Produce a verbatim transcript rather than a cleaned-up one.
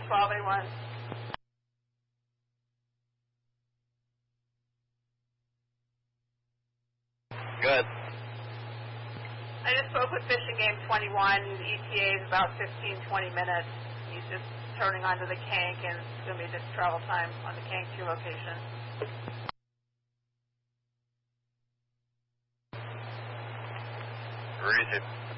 twelve A one. Good. I just spoke with Fishing Game twenty-one. E T A is about fifteen, twenty minutes. He's just turning onto the Kank, and it's going to be just travel time on the Kank two location. Read it.